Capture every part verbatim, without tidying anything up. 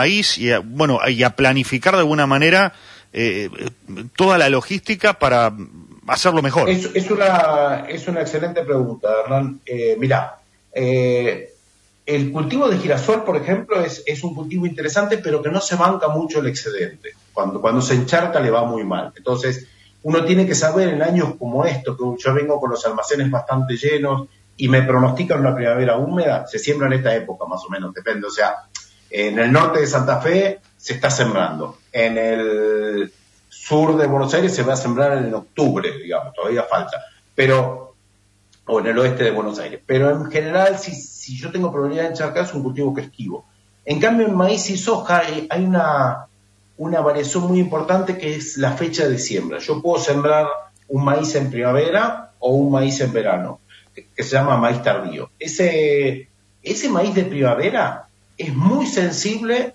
maíz y a, bueno, y a planificar de alguna manera eh, toda la logística para hacerlo mejor? Es, es, una, es una excelente pregunta, Hernán. Eh, mirá, eh, el cultivo de girasol, por ejemplo, es, es un cultivo interesante, pero que no se banca mucho el excedente. Cuando, cuando se encharca le va muy mal. Entonces, uno tiene que saber en años como estos, que yo vengo con los almacenes bastante llenos y me pronostican una primavera húmeda, se siembra en esta época más o menos, depende. O sea, en el norte de Santa Fe se está sembrando. En el sur de Buenos Aires se va a sembrar en octubre, digamos, todavía falta. Pero, o en el oeste de Buenos Aires. Pero en general, si, si yo tengo probabilidad de encharcar, es un cultivo que esquivo. En cambio, en maíz y soja eh, hay una, una variación muy importante que es la fecha de siembra. Yo puedo sembrar un maíz en primavera o un maíz en verano, que, que se llama maíz tardío. Ese, ese maíz de primavera es muy sensible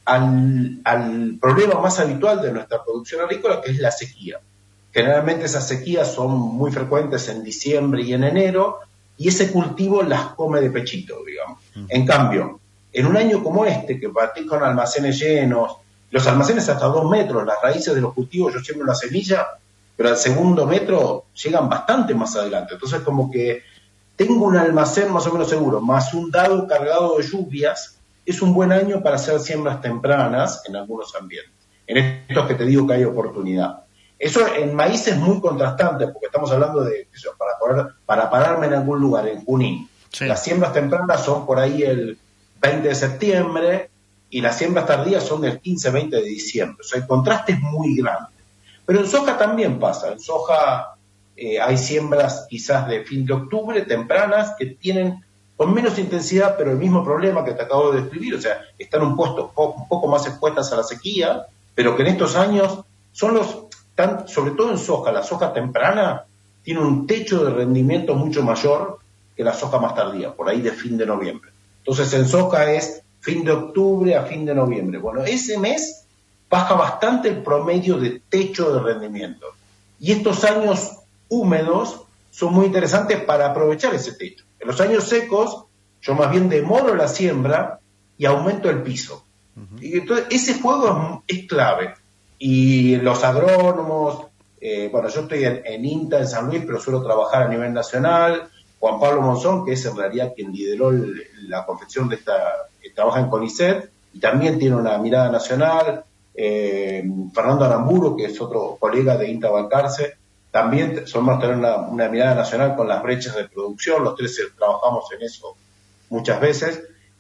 al, al problema más habitual de nuestra producción agrícola, que es la sequía. Generalmente esas sequías son muy frecuentes en diciembre y en enero, y ese cultivo las come de pechito, digamos. Mm. En cambio, en un año como este, que partís con almacenes llenos, los almacenes hasta dos metros, las raíces de los cultivos, yo siembro la semilla, pero al segundo metro llegan bastante más adelante. Entonces, como que tengo un almacén más o menos seguro, más un dado cargado de lluvias, es un buen año para hacer siembras tempranas en algunos ambientes. En estos que te digo que hay oportunidad. Eso en maíz es muy contrastante, porque estamos hablando de, eso, para, poder, para pararme en algún lugar, en Junín. Sí. Las siembras tempranas son por ahí el veinte de septiembre y las siembras tardías son del quince, veinte de diciembre. O sea, el contraste es muy grande. Pero en soja también pasa. En soja eh, hay siembras quizás de fin de octubre, tempranas, que tienen con menos intensidad, pero el mismo problema que te acabo de describir. O sea, están un, puesto, un poco más expuestas a la sequía, pero que en estos años son los... Tan, sobre todo en soja, la soja temprana tiene un techo de rendimiento mucho mayor que la soja más tardía, por ahí de fin de noviembre. Entonces en soja es fin de octubre a fin de noviembre. Bueno, ese mes baja bastante el promedio de techo de rendimiento. Y estos años húmedos son muy interesantes para aprovechar ese techo. En los años secos, yo más bien demoro la siembra y aumento el piso. Uh-huh. Y entonces ese juego es, es clave. Y los agrónomos, eh, bueno, yo estoy en, en INTA, en San Luis, pero suelo trabajar a nivel nacional. Juan Pablo Monzón, que es en realidad quien lideró el, la confección de esta, que trabaja en CONICET, y también tiene una mirada nacional. Eh, Fernando Aramburu, que es otro colega de INTA Balcarce, también solemos tener una, una mirada nacional con las brechas de producción. Los tres trabajamos en eso muchas veces.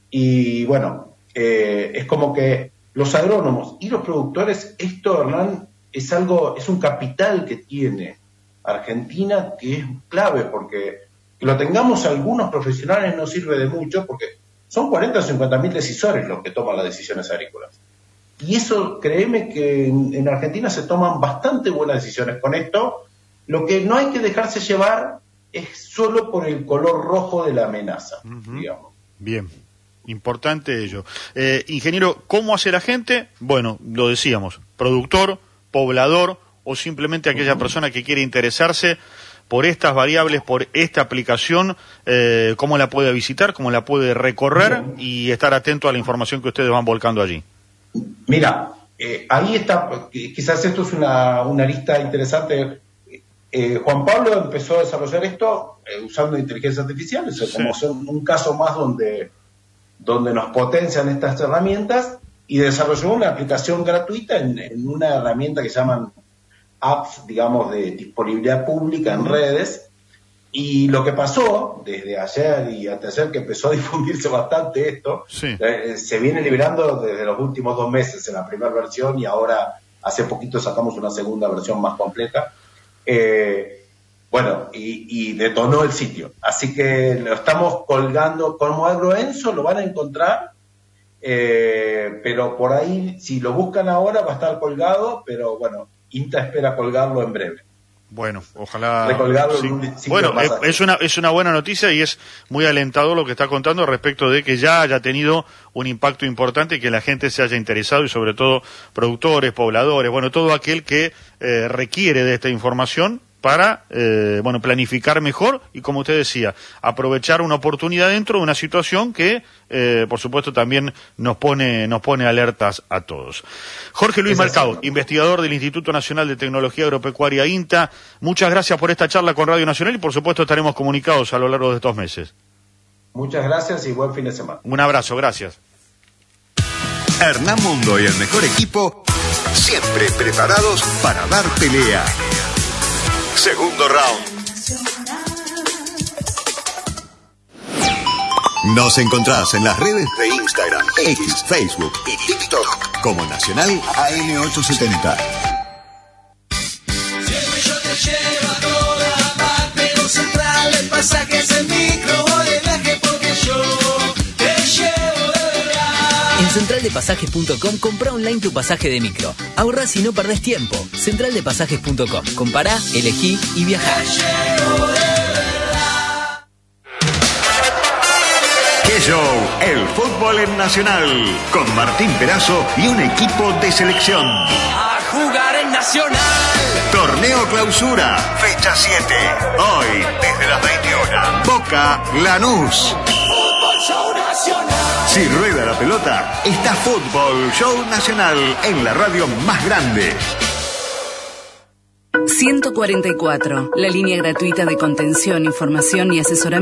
Y bueno, eh, es como que los agrónomos y los productores, esto, Hernán, es algo, es un capital que tiene Argentina que es clave, porque que lo tengamos algunos profesionales no sirve de mucho, porque son cuarenta o cincuenta mil decisores los que toman las decisiones agrícolas. Y eso, créeme que en, en Argentina se toman bastante buenas decisiones con esto. Lo que no hay que dejarse llevar es solo por el color rojo de la amenaza, uh-huh. digamos. Bien. Importante ello. Eh, ingeniero, ¿cómo hace la gente? Bueno, lo decíamos, productor, poblador o simplemente aquella persona que quiere interesarse por estas variables, por esta aplicación, eh, ¿cómo la puede visitar, cómo la puede recorrer y estar atento a la información que ustedes van volcando allí? Mira, eh, ahí está, quizás esto es una, una lista interesante. Eh, Juan Pablo empezó a desarrollar esto eh, usando inteligencia artificial, eso es sí. como son un caso más donde... donde nos potencian estas herramientas, y desarrolló una aplicación gratuita en, en una herramienta que llaman apps, digamos, de disponibilidad pública en redes. Y lo que pasó desde ayer y hasta ayer, que empezó a difundirse bastante esto, sí. eh, se viene liberando desde los últimos dos meses en la primera versión, y ahora hace poquito sacamos una segunda versión más completa. Eh, Bueno, y, y detonó el sitio. Así que lo estamos colgando. Como Agroenzo lo van a encontrar, eh, pero por ahí, si lo buscan ahora, va a estar colgado, pero bueno, INTA espera colgarlo en breve. Bueno, ojalá... Sí. Bueno, es, es, una, es una buena noticia y es muy alentador lo que está contando respecto de que ya haya tenido un impacto importante y que la gente se haya interesado, y sobre todo productores, pobladores, bueno, todo aquel que eh, requiere de esta información, para eh, bueno, planificar mejor y, como usted decía, aprovechar una oportunidad dentro de una situación que, eh, por supuesto, también nos pone, nos pone alertas a todos. Jorge Luis Mercado, investigador del Instituto Nacional de Tecnología Agropecuaria INTA, muchas gracias por esta charla con Radio Nacional y, por supuesto, estaremos comunicados a lo largo de estos meses. Muchas gracias y buen fin de semana. Un abrazo, gracias. Hernán Mundo y el mejor equipo, siempre preparados para dar pelea. Segundo round. Nos encontrás en las redes de Instagram, X, Facebook y TikTok como Nacional A M ochocientos setenta. Siempre yo te llevo a toda parte, no Central, el pasaje es el micro o de viaje porque yo te llevo de verdad. En central de pasajes punto com compra online tu pasaje de micro. Ahorrás y no perdés tiempo. central de pasajes punto com. Compará, elegí y viajá. ¡Qué show! El fútbol en Nacional, con Martín Perazo y un equipo de selección. A jugar en Nacional. Torneo Clausura, fecha siete. Hoy, desde las veintiuna. Boca Lanús. Fútbol Show Nacional. Si rueda la pelota, está Fútbol Show Nacional en la radio más grande. ciento cuarenta y cuatro, la línea gratuita de contención, información y asesoramiento